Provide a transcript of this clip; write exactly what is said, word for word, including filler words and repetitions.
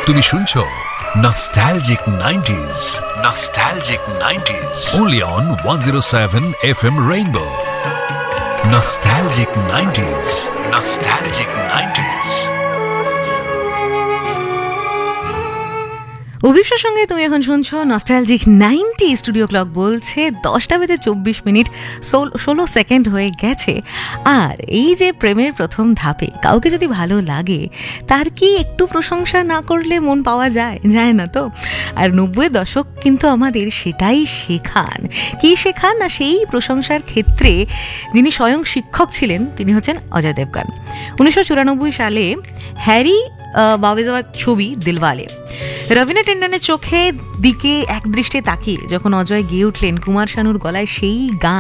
তুমি শুনছো Nostalgic nineties. Nostalgic nineties. Only on one oh seven F M Rainbow. Nostalgic nineties. Nostalgic nineties. অভিষেকের সঙ্গে তুমি এখন শুনছো নস্টালজিক নাইনটি। স্টুডিও ক্লক বলছে দশটা বেজে চব্বিশ মিনিট ষোলো সেকেন্ড হয়ে গেছে। আর এই যে প্রেমের প্রথম ধাপে কাউকে যদি ভালো লাগে, তার কি একটু প্রশংসা না করলে মন পাওয়া যায় যায় না তো। আর নব্বই দশক কিন্তু আমাদের সেটাই শেখান। কি শেখান না, সেই প্রশংসার ক্ষেত্রে যিনি স্বয়ং শিক্ষক ছিলেন তিনি হচ্ছেন অজয় দেবগন। উনিশশো চুরানব্বই সালে হ্যারি বাবে যাওয়া ছবি দিলওয়ালে, রবিনা টেন্ডনের চোখে দিকে এক দৃষ্টে তাকিয়ে যখন অজয় গেয়ে উঠলেন কুমার শানুর গলায় সেই গান,